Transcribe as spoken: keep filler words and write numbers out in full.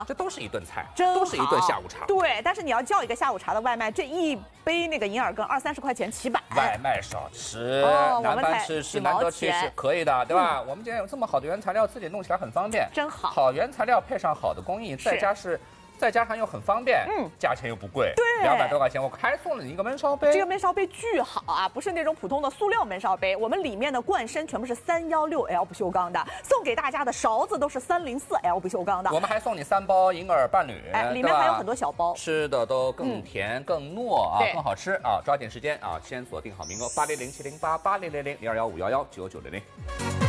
这都是一顿菜， 真都是一顿下午茶。 对，但是你要叫一个下午茶的外卖，这一杯那个银耳羹二三十块钱起百。 外卖少吃， 哦、 难班吃吃，难得去是可以的，对吧？嗯、我们今天有这么好的原材料，自己弄起来很方便， 真好。 好原材料配上好的工艺，再加是。再加上又很方便，嗯，价钱又不贵， 对， 两百多块钱，我还送了你一个焖烧杯。 这个焖烧杯巨好啊，不是那种普通的塑料焖烧杯，我们里面的罐身全部是三一六 L 不锈钢的，送给大家的勺子都是三零四 L 不锈钢的。 我们还送你三包银耳伴侣， 哎，里面还有很多小包， 吃的都更甜、嗯、更糯啊，更好吃啊！抓紧时间啊，先锁定好名额八零零七零八八零零零零二幺五幺幺九九零零。